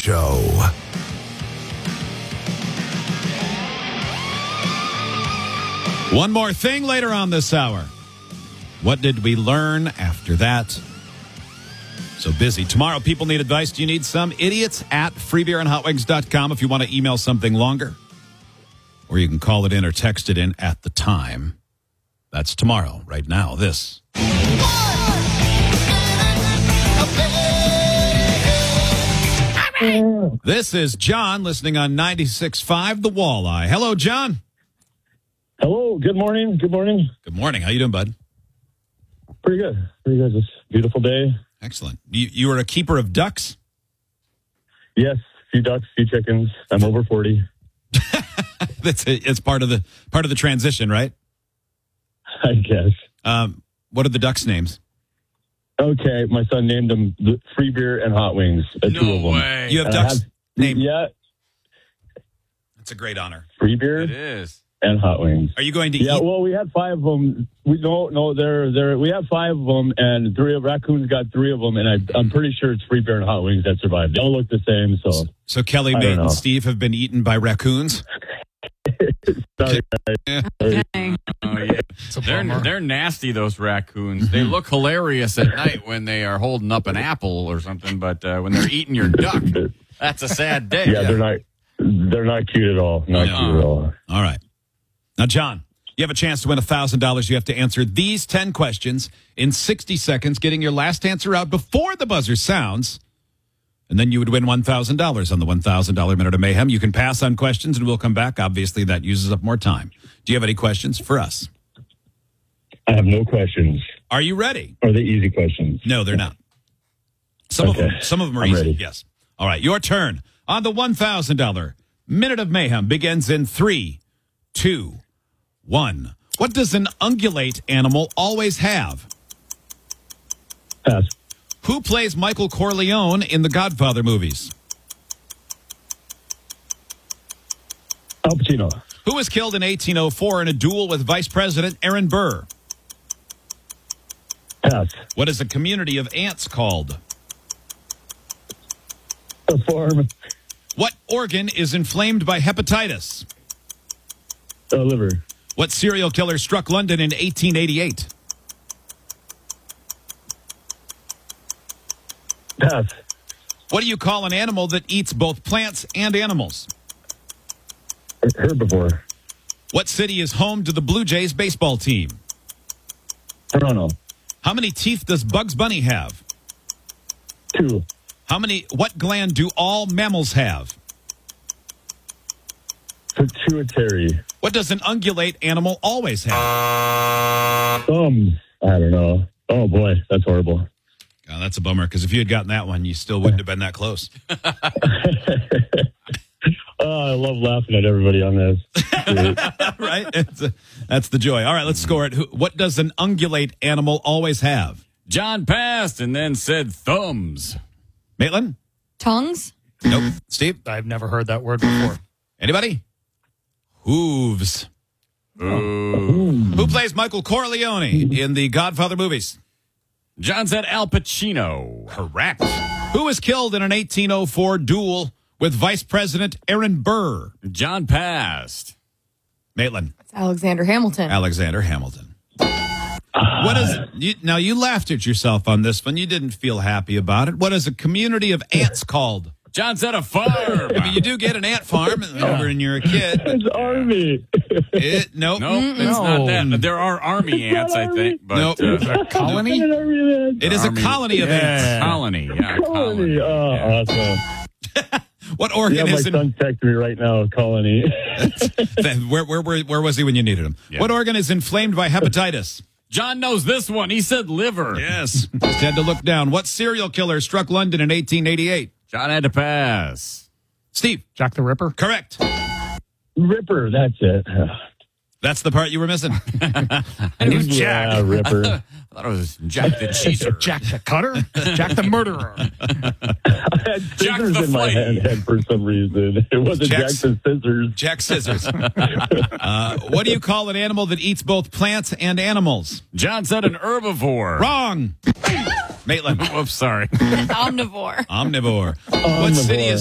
Show. One more thing later on this hour. What did we learn after that? So busy. Tomorrow, people need advice. Do you need some? Idiots at freebeerandhotwings.com if you want to email something longer. Or you can call it in or text it in at the time. That's tomorrow. Right now, this. This is John listening on 96.5 The Walleye. Hello, John. Hello. Good morning. Good morning. Good morning. How you doing, bud? Pretty good. Pretty good. It's a beautiful day. Excellent. You were a keeper of ducks? Yes. A few ducks, few chickens. I'm over 40. It's part of the transition, right? I guess. What are the ducks' names? Okay. My son named them Free Beer and Hot Wings. Two of them. Way. You have ducks named? Yeah. That's a great honor. Free Beer. It is. And Hot Wings. Are you going to Yeah, eat? well, we had 5 of them. We have 5 of them, and raccoons got 3 of them, and I'm pretty sure it's Free Beer and Hot Wings that survived. They all look the same, so. So Kelly, I Nate, don't know. and Steve have been eaten by raccoons? Sorry, Yeah. Oh, yeah. They're nasty, those raccoons. They look hilarious at night when they are holding up an apple or something, but when they're eating your duck, that's a sad day. Yeah, they're not cute at all. Not No. cute at all. All right. Now, John, you have a chance to win $1,000. You have to answer these 10 questions in 60 seconds, getting your last answer out before the buzzer sounds. And then you would win $1,000 on the $1,000 Minute of Mayhem. You can pass on questions and we'll come back. Obviously, that uses up more time. Do you have any questions for us? I have no questions. Are you ready? Are they easy questions? No, they're not. Some of them are I'm easy. ready. Yes. All right. Your turn on the $1,000 Minute of Mayhem begins in 3, 2, 1. What does an ungulate animal always have? Pass. Who plays Michael Corleone in the Godfather movies? Al Pacino. Who was killed in 1804 in a duel with Vice President Aaron Burr? Pass. What is a community of ants called? A farm. What organ is inflamed by hepatitis? Liver. What serial killer struck London in 1888? Pass. What do you call an animal that eats both plants and animals? Herbivore. What city is home to the Blue Jays baseball team? Toronto. How many teeth does Bugs Bunny have? 2. What gland do all mammals have? Pituitary. What does an ungulate animal always have? I don't know. Oh, boy. That's horrible. Oh, that's a bummer, because if you had gotten that one, you still wouldn't have been that close. I love laughing at everybody on this. Right? That's the joy. All right, let's score it. What does an ungulate animal always have? John passed and then said thumbs. Maitland? Tongues? Nope. Steve? I've never heard that word before. Anybody? Hooves. Who plays Michael Corleone in the Godfather movies? John said Al Pacino. Correct. Who was killed in an 1804 duel with Vice President Aaron Burr? John passed. Maitland. It's Alexander Hamilton. Alexander Hamilton. What is now? You laughed at yourself on this one. You didn't feel happy about it. What is a community of ants called? John said a farm. I mean, you do get an ant farm when you're a kid. It's Army. Nope. No, it's not that. There are army ants, I think. But, Nope. A colony? It is a colony of ants. Colony. Yeah, colony. Oh, awesome. What organ Yeah, my is in? son's texting me right now, Colony. Where was he when you needed him? Yeah. What organ is inflamed by hepatitis? John knows this one. He said liver. Yes. Just had to look down. What serial killer struck London in 1888? John had to pass. Steve. Jack the Ripper? Correct. Ripper, that's it. That's the part you were missing. I knew Jack. Yeah, Ripper. I thought it was Jack the Cheeser. Jack the Cutter? Jack the Murderer? I had Jack scissors the in my Flame. head for some reason. It wasn't Jack Jack's- the Scissors. Jack Scissors. What do you call an animal that eats both plants and animals? John said an herbivore. Wrong. Maitland. Whoops, sorry. Omnivore. Omnivore. What city is